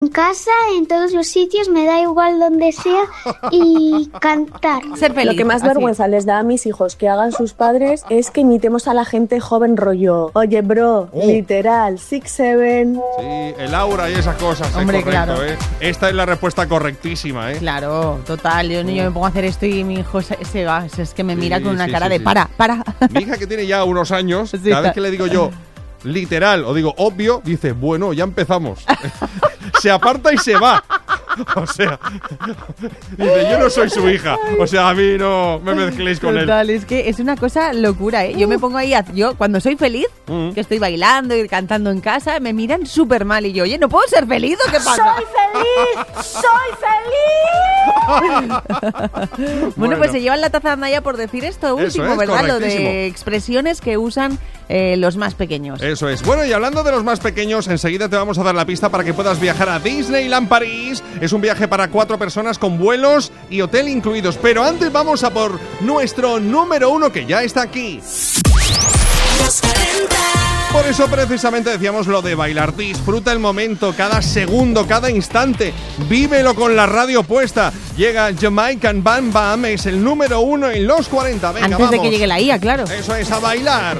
En casa, en todos los sitios, me da igual donde sea, y cantar. Ser feliz. Lo que más así. vergüenza les da a mis hijos que hagan sus padres es que imitemos a la gente joven rollo. Oye, bro, literal, 6'7". Sí, el aura y esas cosas. Hombre, correcto, claro. Esta es la respuesta correctísima, Claro, total. Yo me pongo a hacer esto y mi hijo se va. Es que me mira Sí, con una sí, cara sí, de sí. para. Mi hija, que tiene ya unos años, Sí. cada vez que le digo yo literal o digo obvio, dice, bueno, ya empezamos. Se aparta y se va. O sea, dice, yo no soy su hija. O sea, a mí no me mezcléis con él. Total, es que es una cosa locura, ¿eh? Yo me pongo ahí, yo cuando soy feliz, que estoy bailando y cantando en casa, me miran súper mal y yo, oye, ¿no puedo ser feliz o qué pasa? ¡Soy feliz! Bueno, pues se llevan la taza Naya por decir esto último, es, ¿verdad? Lo correctísimo. de expresiones que usan los más pequeños. Eso es. Bueno, y hablando de los más pequeños, enseguida te vamos a dar la pista para que puedas viajar a Disneyland París. Es un viaje para 4 personas con vuelos y hotel incluidos. Pero antes vamos a por nuestro número 1, que ya está aquí. Por eso precisamente decíamos lo de bailar. Disfruta el momento, cada segundo, cada instante. Vívelo con la radio puesta. Llega Jamaican Bam Bam, es el número 1 en los 40. Venga, Antes vamos. de que llegue la IA, claro. Eso es, a bailar.